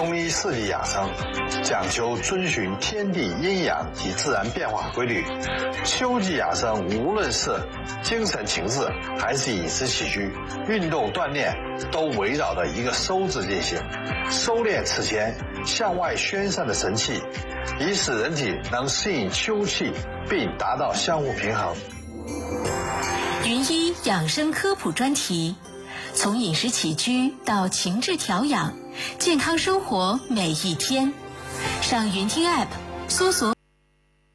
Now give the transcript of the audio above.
中医四季养生讲究遵循天地阴阳及自然变化规律。秋季养生无论是精神情志还是饮食起居、运动锻炼，都围绕着一个收字进行，收敛此前向外宣散的神气，以使人体能适应秋气，并达到相互平衡。 云医养生科普专题，从饮食起居到情志调养，健康生活每一天。上云听 App 搜索